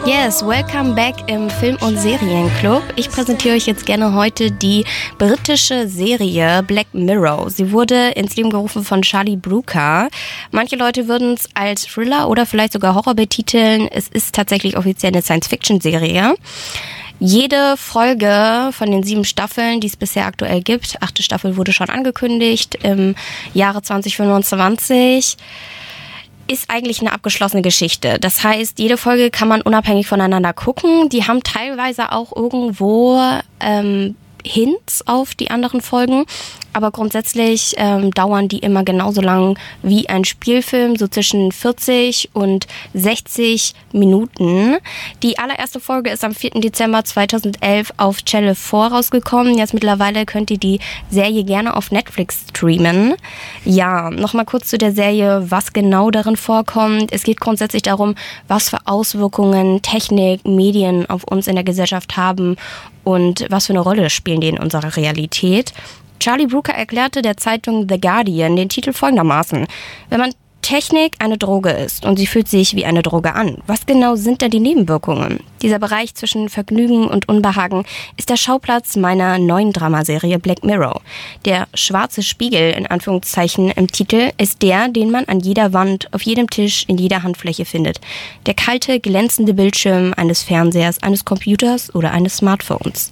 Yes, welcome back im Film- und Serienclub. Ich präsentiere euch jetzt gerne heute die britische Serie Black Mirror. Sie wurde ins Leben gerufen von Charlie Brooker. Manche Leute würden es als Thriller oder vielleicht sogar Horror betiteln. Es ist tatsächlich offiziell eine Science-Fiction-Serie. Jede Folge von den 7 Staffeln, die es bisher aktuell gibt, 8. Staffel wurde schon angekündigt im Jahre 2025, ist eigentlich eine abgeschlossene Geschichte. Das heißt, jede Folge kann man unabhängig voneinander gucken. Die haben teilweise auch irgendwo Hints auf die anderen Folgen, aber grundsätzlich dauern die immer genauso lang wie ein Spielfilm, so zwischen 40 und 60 Minuten. Die allererste Folge ist am 4. Dezember 2011 auf Channel 4 rausgekommen. Jetzt mittlerweile könnt ihr die Serie gerne auf Netflix streamen. Ja, nochmal kurz zu der Serie, was genau darin vorkommt. Es geht grundsätzlich darum, was für Auswirkungen Technik, Medien auf uns in der Gesellschaft haben und was für eine Rolle spielen die in unserer Realität. Charlie Brooker erklärte der Zeitung The Guardian den Titel folgendermaßen: Wenn man Technik eine Droge ist und sie fühlt sich wie eine Droge an, was genau sind denn die Nebenwirkungen? Dieser Bereich zwischen Vergnügen und Unbehagen ist der Schauplatz meiner neuen Dramaserie Black Mirror. Der schwarze Spiegel, in Anführungszeichen, im Titel ist der, den man an jeder Wand, auf jedem Tisch, in jeder Handfläche findet. Der kalte, glänzende Bildschirm eines Fernsehers, eines Computers oder eines Smartphones.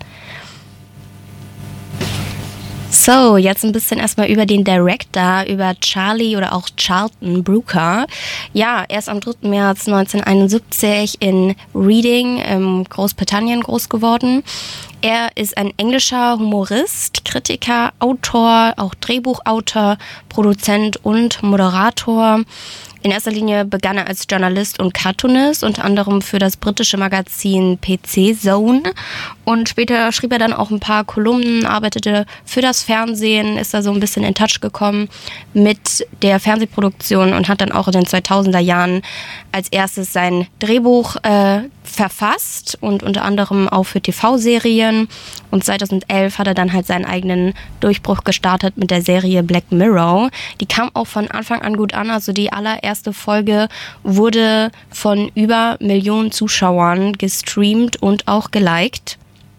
So, jetzt ein bisschen erstmal über den Director, über Charlie oder auch Charlton Brooker. Ja, er ist am 3. März 1971 in Reading in Großbritannien groß geworden. Er ist ein englischer Humorist, Kritiker, Autor, auch Drehbuchautor, Produzent und Moderator. In erster Linie begann er als Journalist und Cartoonist, unter anderem für das britische Magazin PC Zone. Und später schrieb er dann auch ein paar Kolumnen, arbeitete für das Fernsehen, ist da so ein bisschen in Touch gekommen mit der Fernsehproduktion und hat dann auch in den 2000er Jahren als erstes sein Drehbuch verfasst und unter anderem auch für TV-Serien. Und 2011 hat er dann halt seinen eigenen Durchbruch gestartet mit der Serie Black Mirror. Die kam auch von Anfang an gut an, also die allererste Folge wurde von über Millionen Zuschauern gestreamt und auch geliked.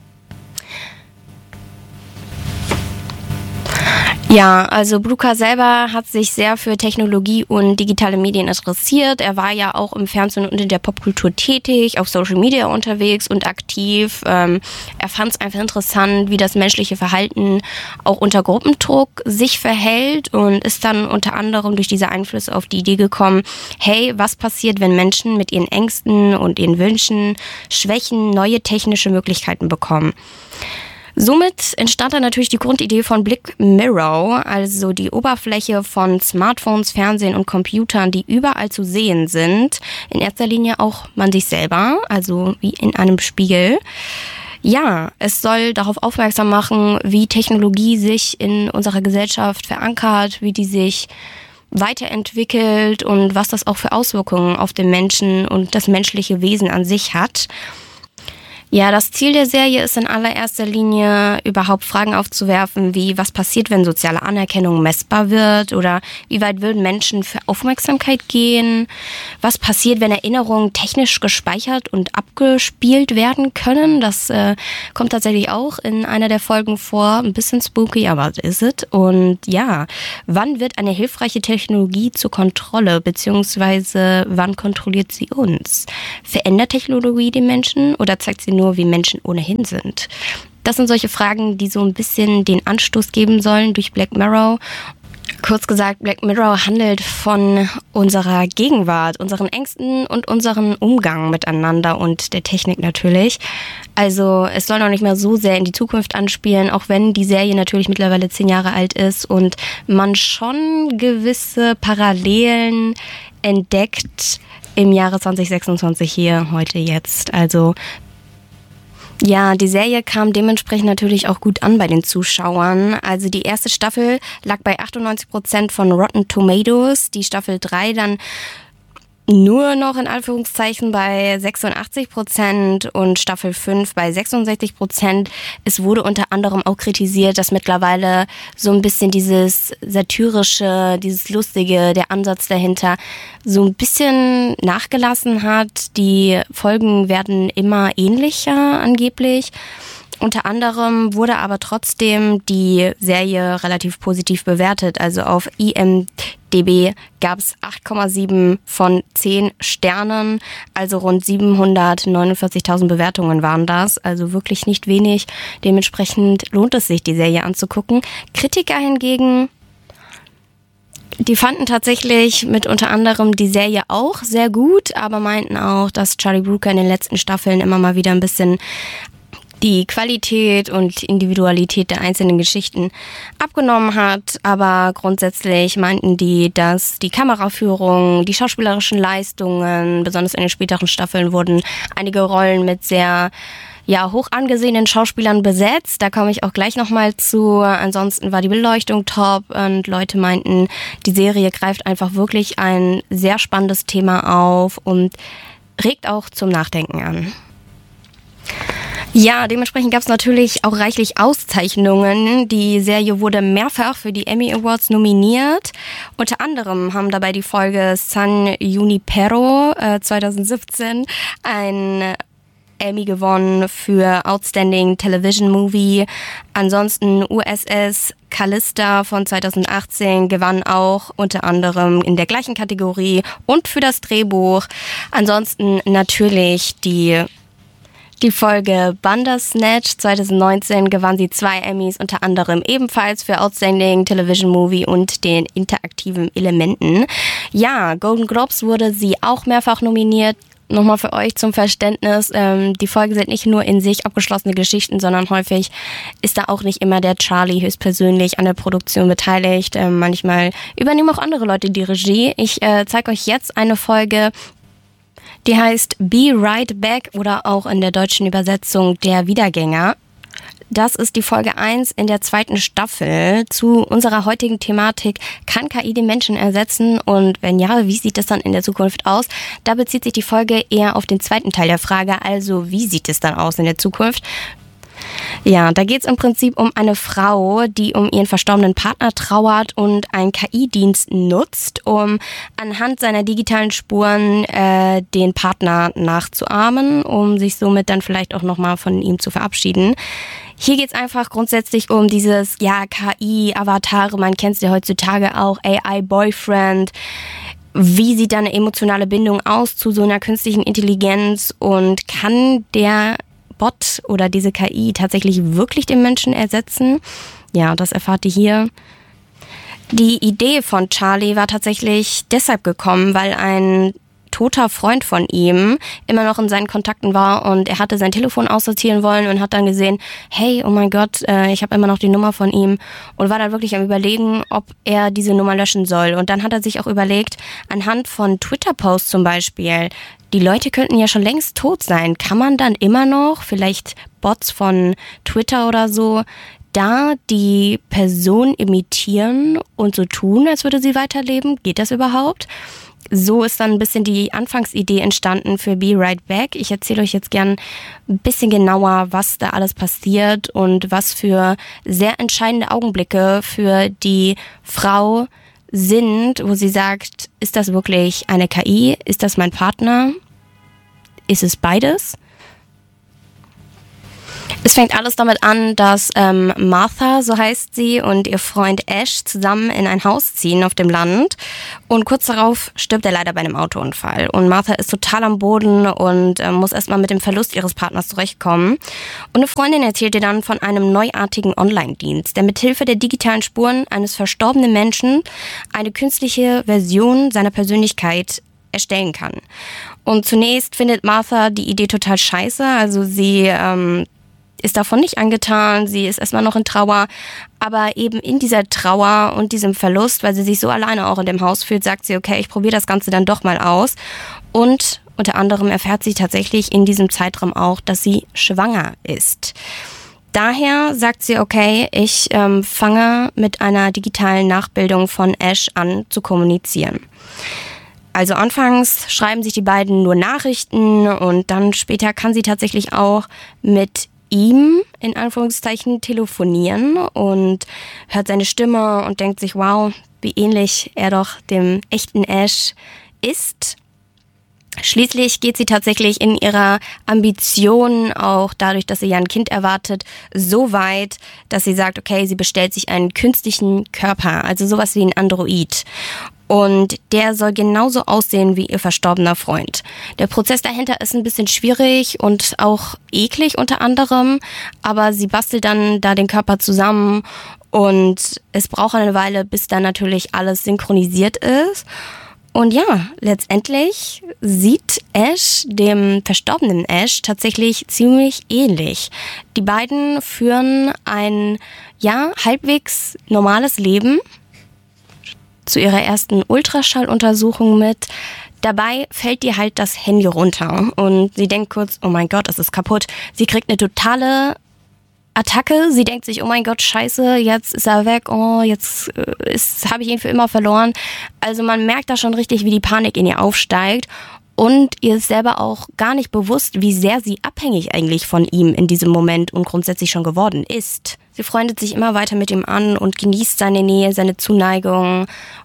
Ja, also Brooker selber hat sich sehr für Technologie und digitale Medien interessiert. Er war ja auch im Fernsehen und in der Popkultur tätig, auf Social Media unterwegs und aktiv. Er fand es einfach interessant, wie das menschliche Verhalten auch unter Gruppendruck sich verhält und ist dann unter anderem durch diese Einflüsse auf die Idee gekommen, hey, was passiert, wenn Menschen mit ihren Ängsten und ihren Wünschen, Schwächen, neue technische Möglichkeiten bekommen? Somit entstand dann natürlich die Grundidee von Black Mirror, also die Oberfläche von Smartphones, Fernsehen und Computern, die überall zu sehen sind. In erster Linie auch man sich selber, also wie in einem Spiegel. Ja, es soll darauf aufmerksam machen, wie Technologie sich in unserer Gesellschaft verankert, wie die sich weiterentwickelt und was das auch für Auswirkungen auf den Menschen und das menschliche Wesen an sich hat. Ja, das Ziel der Serie ist in allererster Linie, überhaupt Fragen aufzuwerfen, wie was passiert, wenn soziale Anerkennung messbar wird oder wie weit würden Menschen für Aufmerksamkeit gehen, was passiert, wenn Erinnerungen technisch gespeichert und abgespielt werden können. Das kommt tatsächlich auch in einer der Folgen vor, ein bisschen spooky, aber is it. Und ja, wann wird eine hilfreiche Technologie zur Kontrolle, beziehungsweise wann kontrolliert sie uns? Verändert Technologie den Menschen oder zeigt sie nur, wie Menschen ohnehin sind? Das sind solche Fragen, die so ein bisschen den Anstoß geben sollen durch Black Mirror. Kurz gesagt, Black Mirror handelt von unserer Gegenwart, unseren Ängsten und unseren Umgang miteinander und der Technik natürlich. Also es soll noch nicht mehr so sehr in die Zukunft anspielen, auch wenn die Serie natürlich mittlerweile 10 Jahre alt ist und man schon gewisse Parallelen entdeckt im Jahre 2026 hier, heute, jetzt. Also ja, die Serie kam dementsprechend natürlich auch gut an bei den Zuschauern. Also die erste Staffel lag bei 98% von Rotten Tomatoes, die Staffel 3 dann nur noch in Anführungszeichen bei 86% und Staffel 5 bei 66%. Es wurde unter anderem auch kritisiert, dass mittlerweile so ein bisschen dieses satirische, dieses lustige, der Ansatz dahinter so ein bisschen nachgelassen hat. Die Folgen werden immer ähnlicher angeblich. Unter anderem wurde aber trotzdem die Serie relativ positiv bewertet. Also auf IMDb gab es 8,7 von 10 Sternen, also rund 749.000 Bewertungen waren das. Also wirklich nicht wenig. Dementsprechend lohnt es sich, die Serie anzugucken. Kritiker hingegen, die fanden tatsächlich mit unter anderem die Serie auch sehr gut, aber meinten auch, dass Charlie Brooker in den letzten Staffeln immer mal wieder ein bisschen die Qualität und Individualität der einzelnen Geschichten abgenommen hat. Aber grundsätzlich meinten die, dass die Kameraführung, die schauspielerischen Leistungen, besonders in den späteren Staffeln wurden einige Rollen mit sehr hoch angesehenen Schauspielern besetzt. Da komme ich auch gleich nochmal zu. Ansonsten war die Beleuchtung top und Leute meinten, die Serie greift einfach wirklich ein sehr spannendes Thema auf und regt auch zum Nachdenken an. Ja, dementsprechend gab es natürlich auch reichlich Auszeichnungen. Die Serie wurde mehrfach für die Emmy Awards nominiert. Unter anderem haben dabei die Folge San Junipero 2017 ein Emmy gewonnen für Outstanding Television Movie. Ansonsten USS Callister von 2018 gewann auch unter anderem in der gleichen Kategorie und für das Drehbuch. Ansonsten natürlich die Folge Bandersnatch 2019 gewann sie 2 Emmys, unter anderem ebenfalls für Outstanding Television Movie und den interaktiven Elementen. Ja, Golden Globes wurde sie auch mehrfach nominiert. Nochmal für euch zum Verständnis, die Folgen sind nicht nur in sich abgeschlossene Geschichten, sondern häufig ist da auch nicht immer der Charlie höchstpersönlich an der Produktion beteiligt. Manchmal übernehmen auch andere Leute die Regie. Ich zeige euch jetzt eine Folge, die heißt Be Right Back oder auch in der deutschen Übersetzung Der Wiedergänger. Das ist die Folge 1 in der 2. Staffel zu unserer heutigen Thematik. Kann KI den Menschen ersetzen? Und wenn ja, wie sieht es dann in der Zukunft aus? Da bezieht sich die Folge eher auf den zweiten Teil der Frage, also wie sieht es dann aus in der Zukunft? Ja, da geht es im Prinzip um eine Frau, die um ihren verstorbenen Partner trauert und einen KI-Dienst nutzt, um anhand seiner digitalen Spuren den Partner nachzuahmen, um sich somit dann vielleicht auch nochmal von ihm zu verabschieden. Hier geht es einfach grundsätzlich um dieses KI-Avatare, man kennt es ja heutzutage auch, AI-Boyfriend. Wie sieht da eine emotionale Bindung aus zu so einer künstlichen Intelligenz und kann der Bot oder diese KI tatsächlich wirklich den Menschen ersetzen? Ja, das erfahrt ihr hier. Die Idee von Charlie war tatsächlich deshalb gekommen, weil ein toter Freund von ihm immer noch in seinen Kontakten war und er hatte sein Telefon aussortieren wollen und hat dann gesehen, hey, oh mein Gott, ich habe immer noch die Nummer von ihm und war dann wirklich am Überlegen, ob er diese Nummer löschen soll. Und dann hat er sich auch überlegt, anhand von Twitter-Posts zum Beispiel, die Leute könnten ja schon längst tot sein. Kann man dann immer noch, vielleicht Bots von Twitter oder so, da die Person imitieren und so tun, als würde sie weiterleben? Geht das überhaupt? So ist dann ein bisschen die Anfangsidee entstanden für Be Right Back. Ich erzähle euch jetzt gern ein bisschen genauer, was da alles passiert und was für sehr entscheidende Augenblicke für die Frau sind, wo sie sagt, ist das wirklich eine KI? Ist das mein Partner? Ist es beides? Es fängt alles damit an, dass Martha, so heißt sie, und ihr Freund Ash zusammen in ein Haus ziehen auf dem Land. Und kurz darauf stirbt er leider bei einem Autounfall. Und Martha ist total am Boden und muss erstmal mit dem Verlust ihres Partners zurechtkommen. Und eine Freundin erzählt ihr dann von einem neuartigen Online-Dienst, der mithilfe der digitalen Spuren eines verstorbenen Menschen eine künstliche Version seiner Persönlichkeit erstellen kann. Und zunächst findet Martha die Idee total scheiße. Also sie ist davon nicht angetan, sie ist erstmal noch in Trauer, aber eben in dieser Trauer und diesem Verlust, weil sie sich so alleine auch in dem Haus fühlt, sagt sie, okay, ich probiere das Ganze dann doch mal aus. Und unter anderem erfährt sie tatsächlich in diesem Zeitraum auch, dass sie schwanger ist. Daher sagt sie, okay, ich fange mit einer digitalen Nachbildung von Ash an zu kommunizieren. Also anfangs schreiben sich die beiden nur Nachrichten und dann später kann sie tatsächlich auch mit ihm, in Anführungszeichen, telefonieren und hört seine Stimme und denkt sich, wow, wie ähnlich er doch dem echten Ash ist. Schließlich geht sie tatsächlich in ihrer Ambition, auch dadurch, dass sie ja ein Kind erwartet, so weit, dass sie sagt, okay, sie bestellt sich einen künstlichen Körper, also sowas wie ein Android. Und der soll genauso aussehen wie ihr verstorbener Freund. Der Prozess dahinter ist ein bisschen schwierig und auch eklig unter anderem, aber sie bastelt dann da den Körper zusammen und es braucht eine Weile, bis dann natürlich alles synchronisiert ist. Und ja, letztendlich sieht Ash dem verstorbenen Ash tatsächlich ziemlich ähnlich. Die beiden führen ein, ja, halbwegs normales Leben zu ihrer ersten Ultraschalluntersuchung mit. Dabei fällt ihr halt das Handy runter und sie denkt kurz, oh mein Gott, es ist kaputt. Sie kriegt eine totale Attacke. Sie denkt sich, oh mein Gott, scheiße, jetzt ist er weg, oh, jetzt habe ich ihn für immer verloren. Also man merkt da schon richtig, wie die Panik in ihr aufsteigt und ihr ist selber auch gar nicht bewusst, wie sehr sie abhängig eigentlich von ihm in diesem Moment und grundsätzlich schon geworden ist. Sie freundet sich immer weiter mit ihm an und genießt seine Nähe, seine Zuneigung.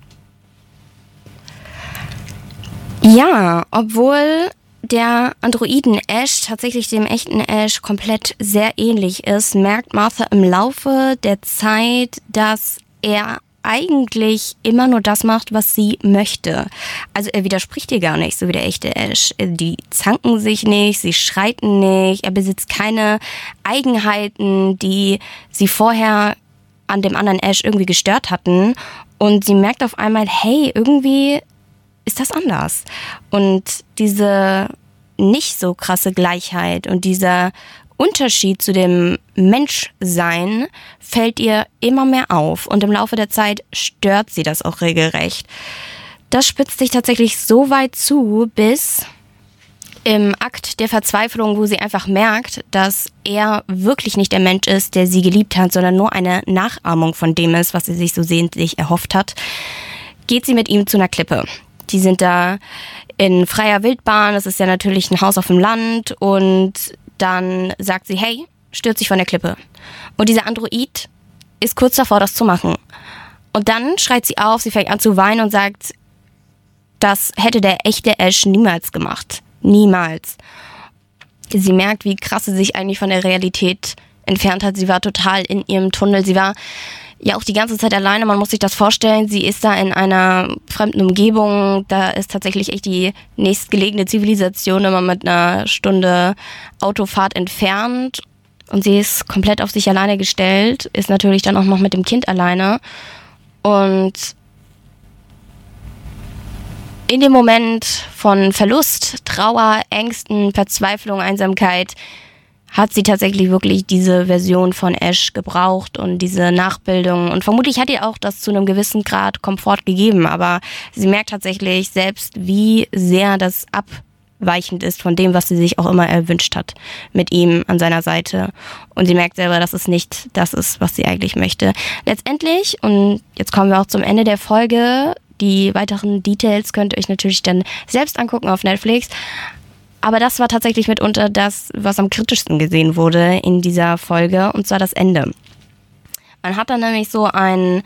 Ja, obwohl der Androiden Ash tatsächlich dem echten Ash komplett sehr ähnlich ist, merkt Martha im Laufe der Zeit, dass er eigentlich immer nur das macht, was sie möchte. Also er widerspricht ihr gar nicht, so wie der echte Ash. Die zanken sich nicht, sie schreiten nicht, er besitzt keine Eigenheiten, die sie vorher an dem anderen Ash irgendwie gestört hatten. Und sie merkt auf einmal, hey, irgendwie ist das anders. Und diese nicht so krasse Gleichheit und dieser Unterschied zu dem Menschsein fällt ihr immer mehr auf und im Laufe der Zeit stört sie das auch regelrecht. Das spitzt sich tatsächlich so weit zu, bis im Akt der Verzweiflung, wo sie einfach merkt, dass er wirklich nicht der Mensch ist, der sie geliebt hat, sondern nur eine Nachahmung von dem ist, was sie sich so sehnlich erhofft hat, geht sie mit ihm zu einer Klippe. Die sind da in freier Wildbahn, das ist ja natürlich ein Haus auf dem Land und dann sagt sie, hey, stürzt dich von der Klippe. Und dieser Android ist kurz davor, das zu machen. Und dann schreit sie auf, sie fängt an zu weinen und sagt, das hätte der echte Ash niemals gemacht. Niemals. Sie merkt, wie krass sie sich eigentlich von der Realität entfernt hat. Sie war total in ihrem Tunnel. Sie war ja auch die ganze Zeit alleine. Man muss sich das vorstellen. Sie ist da in einer fremden Umgebung. Da ist tatsächlich echt die nächstgelegene Zivilisation immer mit einer Stunde Autofahrt entfernt. Und sie ist komplett auf sich alleine gestellt. Ist natürlich dann auch noch mit dem Kind alleine. Und in dem Moment von Verlust, Trauer, Ängsten, Verzweiflung, Einsamkeit hat sie tatsächlich wirklich diese Version von Ash gebraucht und diese Nachbildung. Und vermutlich hat ihr auch das zu einem gewissen Grad Komfort gegeben. Aber sie merkt tatsächlich selbst, wie sehr das abweichend ist von dem, was sie sich auch immer erwünscht hat mit ihm an seiner Seite. Und sie merkt selber, dass es nicht das ist, was sie eigentlich möchte. Letztendlich, und jetzt kommen wir auch zum Ende der Folge, die weiteren Details könnt ihr euch natürlich dann selbst angucken auf Netflix. Aber das war tatsächlich mitunter das, was am kritischsten gesehen wurde in dieser Folge, und zwar das Ende. Man hat dann nämlich so einen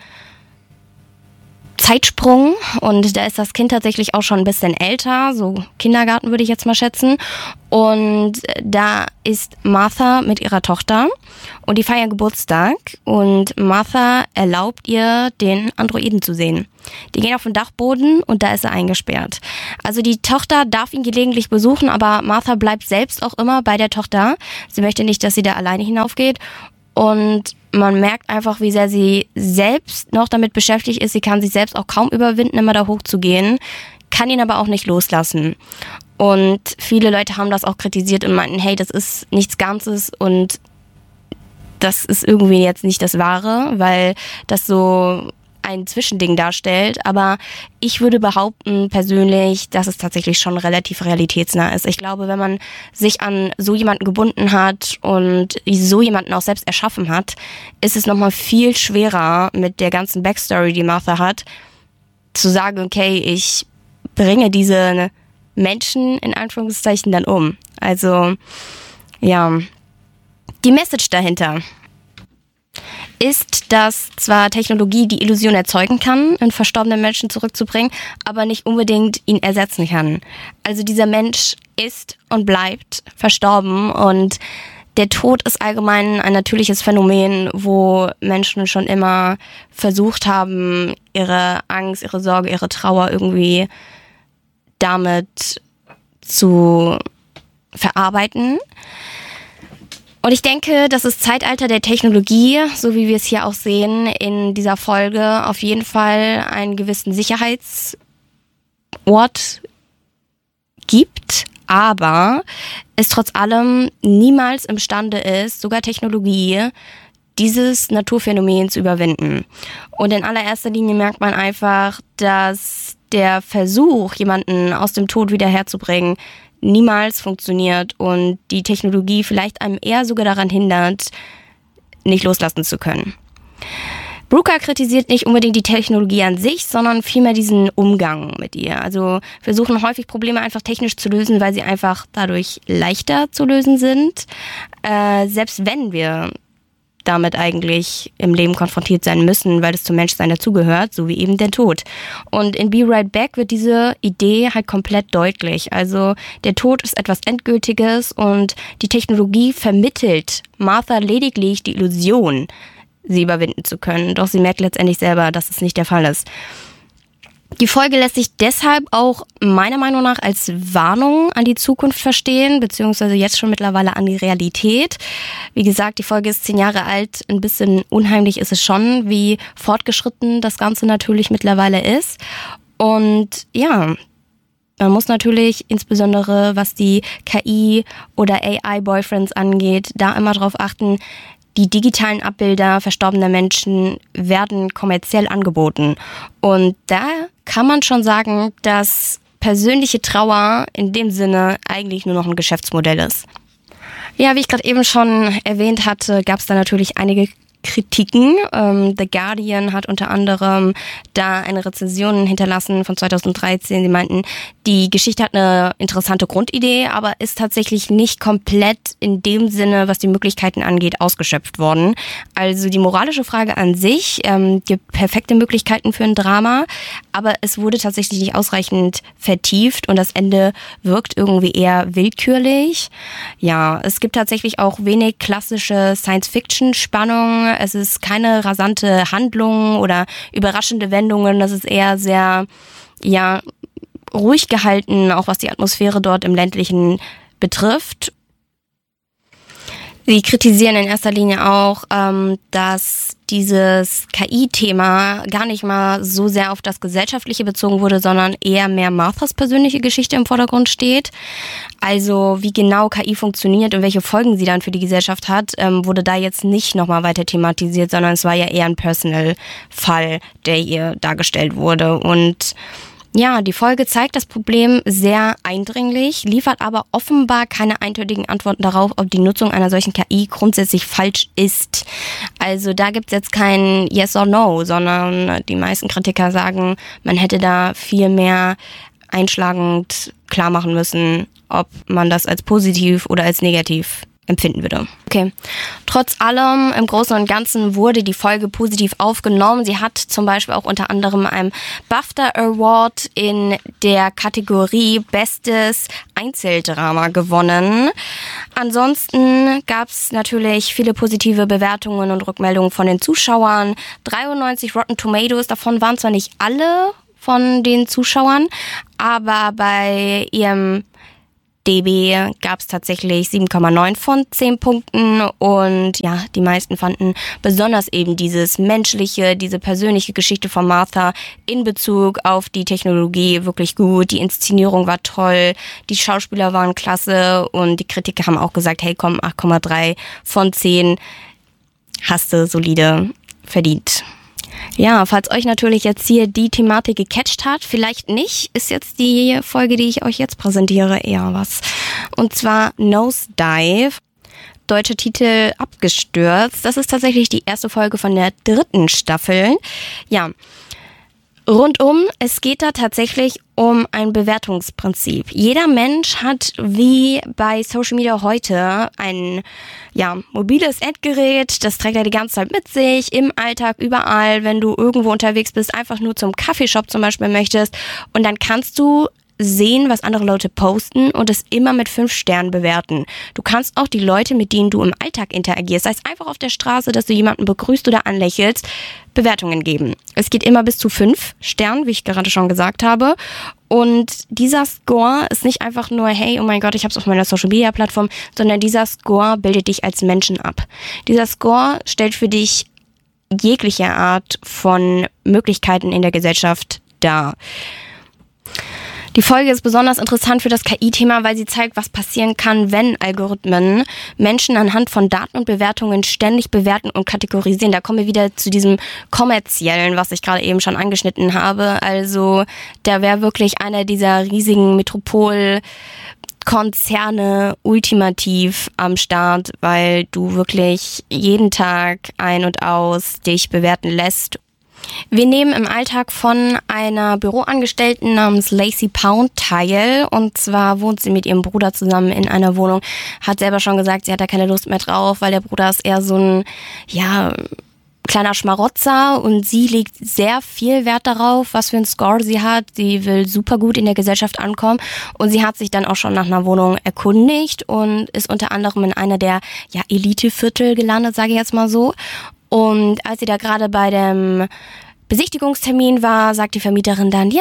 Zeitsprung und da ist das Kind tatsächlich auch schon ein bisschen älter, so Kindergarten würde ich jetzt mal schätzen. Und da ist Martha mit ihrer Tochter und die feiern Geburtstag und Martha erlaubt ihr, den Androiden zu sehen. Die gehen auf den Dachboden und da ist er eingesperrt. Also die Tochter darf ihn gelegentlich besuchen, aber Martha bleibt selbst auch immer bei der Tochter. Sie möchte nicht, dass sie da alleine hinaufgeht. Und man merkt einfach, wie sehr sie selbst noch damit beschäftigt ist. Sie kann sich selbst auch kaum überwinden, immer da hochzugehen, kann ihn aber auch nicht loslassen. Und viele Leute haben das auch kritisiert und meinten, hey, das ist nichts Ganzes und das ist irgendwie jetzt nicht das Wahre, weil das so ein Zwischending darstellt, aber ich würde behaupten persönlich, dass es tatsächlich schon relativ realitätsnah ist. Ich glaube, wenn man sich an so jemanden gebunden hat und so jemanden auch selbst erschaffen hat, ist es nochmal viel schwerer mit der ganzen Backstory, die Martha hat, zu sagen, okay, ich bringe diese Menschen in Anführungszeichen dann um. Also, ja, die Message dahinter ist, dass zwar Technologie die Illusion erzeugen kann, einen verstorbenen Menschen zurückzubringen, aber nicht unbedingt ihn ersetzen kann. Also dieser Mensch ist und bleibt verstorben und der Tod ist allgemein ein natürliches Phänomen, wo Menschen schon immer versucht haben, ihre Angst, ihre Sorge, ihre Trauer irgendwie damit zu verarbeiten. Und ich denke, dass das Zeitalter der Technologie, so wie wir es hier auch sehen in dieser Folge, auf jeden Fall einen gewissen Sicherheitsort gibt, aber es trotz allem niemals imstande ist, sogar Technologie, dieses Naturphänomen zu überwinden. Und in allererster Linie merkt man einfach, dass der Versuch, jemanden aus dem Tod wieder herzubringen, niemals funktioniert und die Technologie vielleicht einem eher sogar daran hindert, nicht loslassen zu können. Brooker kritisiert nicht unbedingt die Technologie an sich, sondern vielmehr diesen Umgang mit ihr. Also versuchen häufig Probleme einfach technisch zu lösen, weil sie einfach dadurch leichter zu lösen sind. Selbst wenn wir damit eigentlich im Leben konfrontiert sein müssen, weil es zum Menschsein dazugehört, so wie eben der Tod. Und in Be Right Back wird diese Idee halt komplett deutlich. Also der Tod ist etwas Endgültiges und die Technologie vermittelt Martha lediglich die Illusion, sie überwinden zu können. Doch sie merkt letztendlich selber, dass es nicht der Fall ist. Die Folge lässt sich deshalb auch meiner Meinung nach als Warnung an die Zukunft verstehen, beziehungsweise jetzt schon mittlerweile an die Realität. Wie gesagt, die Folge ist 10 Jahre alt. Ein bisschen unheimlich ist es schon, wie fortgeschritten das Ganze natürlich mittlerweile ist. Und ja, man muss natürlich insbesondere, was die KI oder AI-Boyfriends angeht, da immer drauf achten, die digitalen Abbilder verstorbener Menschen werden kommerziell angeboten. Und da kann man schon sagen, dass persönliche Trauer in dem Sinne eigentlich nur noch ein Geschäftsmodell ist. Ja, wie ich gerade eben schon erwähnt hatte, gab es da natürlich einige Kritiken. The Guardian hat unter anderem da eine Rezension hinterlassen von 2013. Sie meinten, die Geschichte hat eine interessante Grundidee, aber ist tatsächlich nicht komplett in dem Sinne, was die Möglichkeiten angeht, ausgeschöpft worden. Also die moralische Frage an sich gibt perfekte Möglichkeiten für ein Drama, aber es wurde tatsächlich nicht ausreichend vertieft und das Ende wirkt irgendwie eher willkürlich. Ja, es gibt tatsächlich auch wenig klassische Science-Fiction-Spannung. Es ist keine rasante Handlung oder überraschende Wendungen. Das ist eher sehr, ja, ruhig gehalten, auch was die Atmosphäre dort im ländlichen betrifft. Sie kritisieren in erster Linie auch, dass dieses KI-Thema gar nicht mal so sehr auf das Gesellschaftliche bezogen wurde, sondern eher mehr Marthas persönliche Geschichte im Vordergrund steht. Also wie genau KI funktioniert und welche Folgen sie dann für die Gesellschaft hat, wurde da jetzt nicht nochmal weiter thematisiert, sondern es war ja eher ein Personal-Fall, der ihr dargestellt wurde. Und ja, die Folge zeigt das Problem sehr eindringlich, liefert aber offenbar keine eindeutigen Antworten darauf, ob die Nutzung einer solchen KI grundsätzlich falsch ist. Also da gibt's jetzt kein Yes or No, sondern die meisten Kritiker sagen, man hätte da viel mehr einschlagend klar machen müssen, ob man das als positiv oder als negativ empfinden würde. Okay. Trotz allem, im Großen und Ganzen wurde die Folge positiv aufgenommen. Sie hat zum Beispiel auch unter anderem einen BAFTA Award in der Kategorie Bestes Einzeldrama gewonnen. Ansonsten gab es natürlich viele positive Bewertungen und Rückmeldungen von den Zuschauern. 93 Rotten Tomatoes, davon waren zwar nicht alle von den Zuschauern, aber bei ihrem DB gab es tatsächlich 7,9 von 10 Punkten und ja, die meisten fanden besonders eben dieses menschliche, diese persönliche Geschichte von Martha in Bezug auf die Technologie wirklich gut. Die Inszenierung war toll, die Schauspieler waren klasse und die Kritiker haben auch gesagt, hey komm, 8,3 von 10 hast du solide verdient. Ja, falls euch natürlich jetzt hier die Thematik gecatcht hat, vielleicht nicht, ist jetzt die Folge, die ich euch jetzt präsentiere, eher was. Und zwar Nosedive, deutscher Titel Abgestürzt. Das ist tatsächlich die erste Folge von der 3. Staffel. Ja, Rundum, es geht da tatsächlich um ein Bewertungsprinzip. Jeder Mensch hat wie bei Social Media heute ein mobiles Endgerät, das trägt er die ganze Zeit mit sich, im Alltag, überall, wenn du irgendwo unterwegs bist, einfach nur zum Kaffeeshop zum Beispiel möchtest und dann kannst du sehen, was andere Leute posten und es immer mit 5 Sternen bewerten. Du kannst auch die Leute, mit denen du im Alltag interagierst, sei es einfach auf der Straße, dass du jemanden begrüßt oder anlächelst, Bewertungen geben. Es geht immer bis zu 5 Sternen, wie ich gerade schon gesagt habe. Und dieser Score ist nicht einfach nur, hey, oh mein Gott, ich habe es auf meiner Social-Media-Plattform, sondern dieser Score bildet dich als Menschen ab. Dieser Score stellt für dich jegliche Art von Möglichkeiten in der Gesellschaft dar. Die Folge ist besonders interessant für das KI-Thema, weil sie zeigt, was passieren kann, wenn Algorithmen Menschen anhand von Daten und Bewertungen ständig bewerten und kategorisieren. Da kommen wir wieder zu diesem Kommerziellen, was ich gerade eben schon angeschnitten habe. Also da wäre wirklich einer dieser riesigen Metropolkonzerne ultimativ am Start, weil du wirklich jeden Tag ein und aus dich bewerten lässt. Wir nehmen im Alltag von einer Büroangestellten namens Lacey Pound teil. Und zwar wohnt sie mit ihrem Bruder zusammen in einer Wohnung. Hat selber schon gesagt, sie hat da keine Lust mehr drauf, weil der Bruder ist eher so ein, kleiner Schmarotzer. Und sie legt sehr viel Wert darauf, was für einen Score sie hat. Sie will super gut in der Gesellschaft ankommen. Und sie hat sich dann auch schon nach einer Wohnung erkundigt und ist unter anderem in einer der Eliteviertel gelandet, sage ich jetzt mal so. Und als sie da gerade bei dem Besichtigungstermin war, sagt die Vermieterin dann,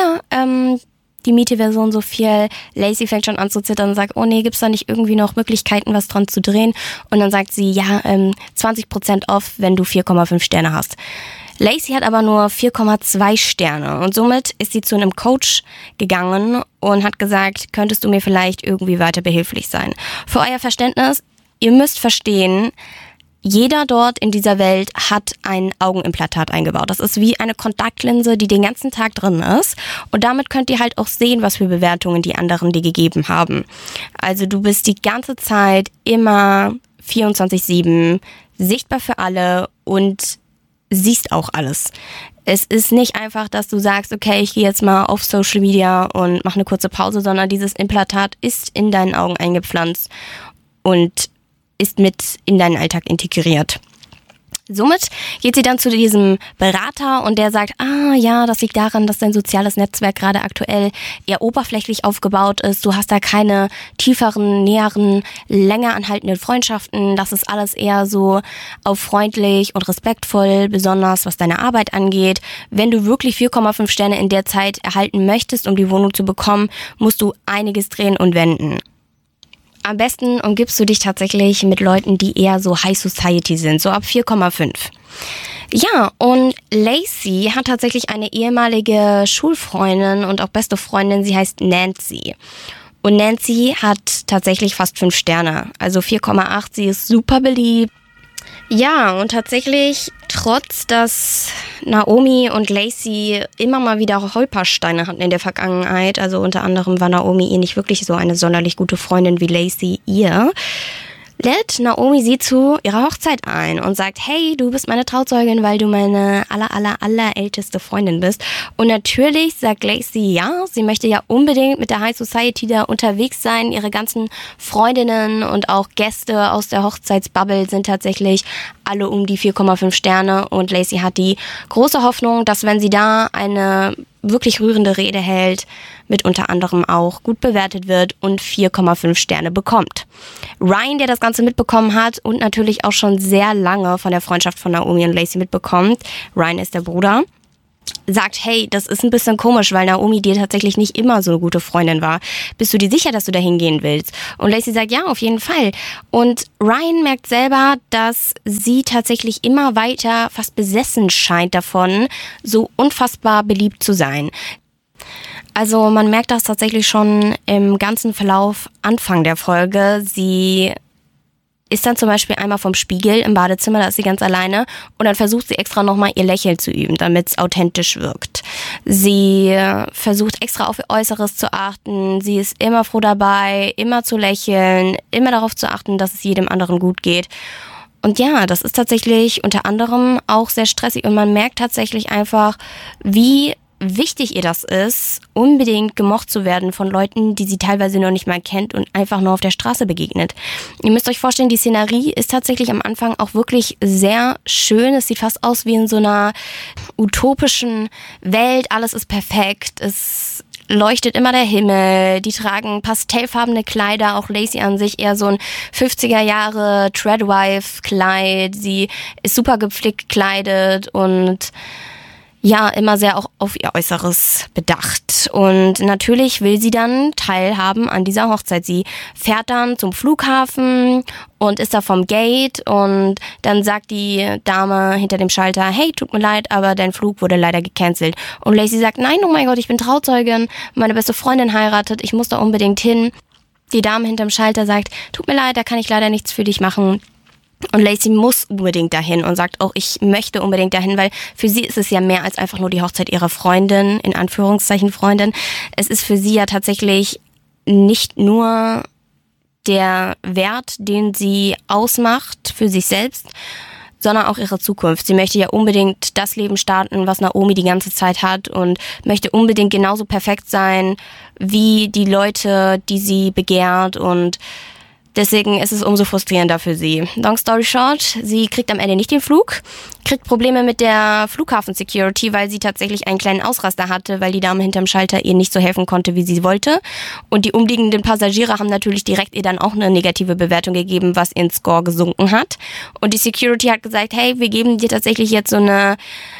die Miete wäre so und so viel. Lacey fängt schon an zu zittern und sagt, oh nee, gibt's da nicht irgendwie noch Möglichkeiten, was dran zu drehen? Und dann sagt sie, 20% off, wenn du 4,5 Sterne hast. Lacey hat aber nur 4,2 Sterne und somit ist sie zu einem Coach gegangen und hat gesagt, könntest du mir vielleicht irgendwie weiter behilflich sein? Für euer Verständnis, ihr müsst verstehen, jeder dort in dieser Welt hat ein Augenimplantat eingebaut. Das ist wie eine Kontaktlinse, die den ganzen Tag drin ist. Und damit könnt ihr halt auch sehen, was für Bewertungen die anderen dir gegeben haben. Also du bist die ganze Zeit immer 24/7 sichtbar für alle und siehst auch alles. Es ist nicht einfach, dass du sagst, okay, ich gehe jetzt mal auf Social Media und mache eine kurze Pause, sondern dieses Implantat ist in deinen Augen eingepflanzt und ist mit in deinen Alltag integriert. Somit geht sie dann zu diesem Berater und der sagt, das liegt daran, dass dein soziales Netzwerk gerade aktuell eher oberflächlich aufgebaut ist. Du hast da keine tieferen, näheren, länger anhaltenden Freundschaften. Das ist alles eher so auf freundlich und respektvoll, besonders was deine Arbeit angeht. Wenn du wirklich 4,5 Sterne in der Zeit erhalten möchtest, um die Wohnung zu bekommen, musst du einiges drehen und wenden. Am besten umgibst du dich tatsächlich mit Leuten, die eher so High Society sind, so ab 4,5. Ja, und Lacey hat tatsächlich eine ehemalige Schulfreundin und auch beste Freundin, sie heißt Nancy. Und Nancy hat tatsächlich fast 5 Sterne, also 4,8, sie ist super beliebt. Ja, und tatsächlich, trotz dass Naomi und Lacey immer mal wieder Holpersteine hatten in der Vergangenheit, also unter anderem war Naomi ihr nicht wirklich so eine sonderlich gute Freundin wie Lacey ihr, lädt Naomi sie zu ihrer Hochzeit ein und sagt, hey, du bist meine Trauzeugin, weil du meine allerälteste Freundin bist. Und natürlich sagt Lacey ja, sie möchte ja unbedingt mit der High Society da unterwegs sein. Ihre ganzen Freundinnen und auch Gäste aus der Hochzeitsbubble sind tatsächlich alle um die 4,5 Sterne. Und Lacey hat die große Hoffnung, dass wenn sie da eine wirklich rührende Rede hält, mit unter anderem auch gut bewertet wird und 4,5 Sterne bekommt. Ryan, der das Ganze mitbekommen hat und natürlich auch schon sehr lange von der Freundschaft von Naomi und Lacey mitbekommt, Ryan ist der Bruder, sagt, hey, das ist ein bisschen komisch, weil Naomi dir tatsächlich nicht immer so eine gute Freundin war. Bist du dir sicher, dass du da hingehen willst? Und Lacey sagt, ja, auf jeden Fall. Und Ryan merkt selber, dass sie tatsächlich immer weiter fast besessen scheint davon, so unfassbar beliebt zu sein. Also man merkt das tatsächlich schon im ganzen Verlauf Anfang der Folge. Sie ist dann zum Beispiel einmal vom Spiegel im Badezimmer, da ist sie ganz alleine und dann versucht sie extra nochmal ihr Lächeln zu üben, damit es authentisch wirkt. Sie versucht extra auf ihr Äußeres zu achten, sie ist immer froh dabei, immer zu lächeln, immer darauf zu achten, dass es jedem anderen gut geht. Und ja, das ist tatsächlich unter anderem auch sehr stressig und man merkt tatsächlich einfach, wie wichtig ihr das ist, unbedingt gemocht zu werden von Leuten, die sie teilweise noch nicht mal kennt und einfach nur auf der Straße begegnet. Ihr müsst euch vorstellen, die Szenerie ist tatsächlich am Anfang auch wirklich sehr schön. Es sieht fast aus wie in so einer utopischen Welt. Alles ist perfekt. Es leuchtet immer der Himmel. Die tragen pastellfarbene Kleider. Auch Lacey an sich eher so ein 50er Jahre Treadwife-Kleid. Sie ist super gepflegt gekleidet und ja, immer sehr auch auf ihr Äußeres bedacht. Und natürlich will sie dann teilhaben an dieser Hochzeit. Sie fährt dann zum Flughafen und ist da vom Gate und dann sagt die Dame hinter dem Schalter, hey, tut mir leid, aber dein Flug wurde leider gecancelt. Und Lacey sagt, nein, oh mein Gott, ich bin Trauzeugin, meine beste Freundin heiratet, ich muss da unbedingt hin. Die Dame hinterm Schalter sagt, tut mir leid, da kann ich leider nichts für dich machen. Und Lacey muss unbedingt dahin und sagt auch, ich möchte unbedingt dahin, weil für sie ist es ja mehr als einfach nur die Hochzeit ihrer Freundin, in Anführungszeichen Freundin. Es ist für sie ja tatsächlich nicht nur der Wert, den sie ausmacht für sich selbst, sondern auch ihre Zukunft. Sie möchte ja unbedingt das Leben starten, was Naomi die ganze Zeit hat und möchte unbedingt genauso perfekt sein wie die Leute, die sie begehrt und deswegen ist es umso frustrierender für sie. Long story short, sie kriegt am Ende nicht den Flug, kriegt Probleme mit der Flughafen-Security, weil sie tatsächlich einen kleinen Ausraster hatte, weil die Dame hinterm Schalter ihr nicht so helfen konnte, wie sie wollte. Und die umliegenden Passagiere haben natürlich direkt ihr dann auch eine negative Bewertung gegeben, was ihren Score gesunken hat. Und die Security hat gesagt, hey, wir geben dir tatsächlich jetzt so eine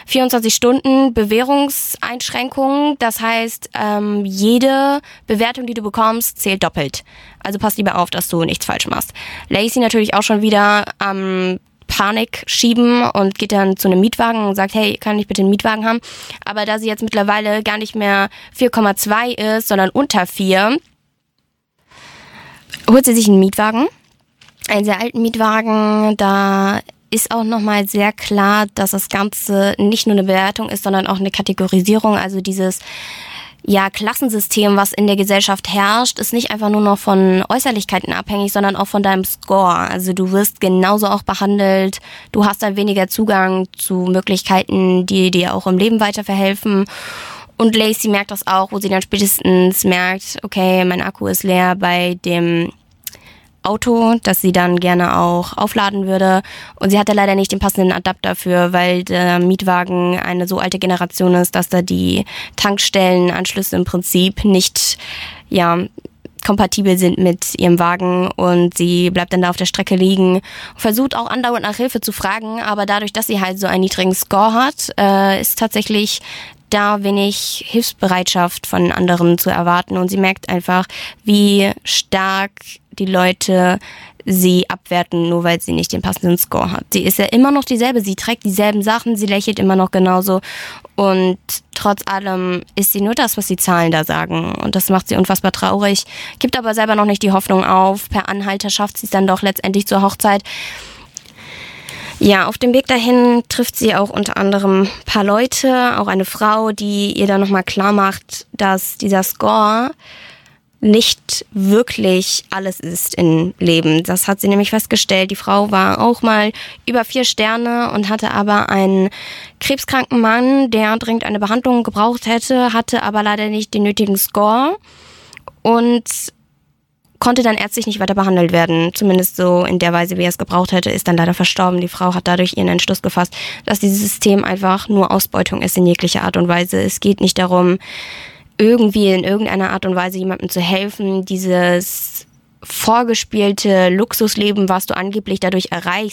24-Stunden-Bewährungseinschränkung. Das heißt, jede Bewertung, die du bekommst, zählt doppelt. Also pass lieber auf, dass du nichts falsch machst. Lacey natürlich auch schon wieder am Panik schieben und geht dann zu einem Mietwagen und sagt, hey, kann ich bitte einen Mietwagen haben? Aber da sie jetzt mittlerweile gar nicht mehr 4,2 ist, sondern unter 4, holt sie sich einen Mietwagen. Einen sehr alten Mietwagen, da ist auch nochmal sehr klar, dass das Ganze nicht nur eine Bewertung ist, sondern auch eine Kategorisierung, also dieses Klassensystem, was in der Gesellschaft herrscht, ist nicht einfach nur noch von Äußerlichkeiten abhängig, sondern auch von deinem Score. Also du wirst genauso auch behandelt, du hast dann weniger Zugang zu Möglichkeiten, die dir auch im Leben weiterverhelfen. Und Lacey merkt das auch, wo sie dann spätestens merkt, okay, mein Akku ist leer bei dem Auto, das sie dann gerne auch aufladen würde. Und sie hatte leider nicht den passenden Adapter dafür, weil der Mietwagen eine so alte Generation ist, dass da die Tankstellenanschlüsse im Prinzip nicht kompatibel sind mit ihrem Wagen und sie bleibt dann da auf der Strecke liegen und versucht auch andauernd nach Hilfe zu fragen, aber dadurch, dass sie halt so einen niedrigen Score hat, ist tatsächlich da wenig Hilfsbereitschaft von anderen zu erwarten und sie merkt einfach, wie stark die Leute sie abwerten, nur weil sie nicht den passenden Score hat. Sie ist ja immer noch dieselbe, sie trägt dieselben Sachen, sie lächelt immer noch genauso und trotz allem ist sie nur das, was die Zahlen da sagen und das macht sie unfassbar traurig, gibt aber selber noch nicht die Hoffnung auf, per Anhalter schafft sie es dann doch letztendlich zur Hochzeit. Ja, auf dem Weg dahin trifft sie auch unter anderem ein paar Leute, auch eine Frau, die ihr dann nochmal klar macht, dass dieser Score nicht wirklich alles ist im Leben. Das hat sie nämlich festgestellt. Die Frau war auch mal über 4 Sterne und hatte aber einen krebskranken Mann, der dringend eine Behandlung gebraucht hätte, hatte aber leider nicht den nötigen Score und konnte dann ärztlich nicht weiter behandelt werden. Zumindest so in der Weise, wie er es gebraucht hätte, ist dann leider verstorben. Die Frau hat dadurch ihren Entschluss gefasst, dass dieses System einfach nur Ausbeutung ist in jeglicher Art und Weise. Es geht nicht darum, irgendwie in irgendeiner Art und Weise jemandem zu helfen, dieses vorgespielte Luxusleben, was du angeblich dadurch erreichst,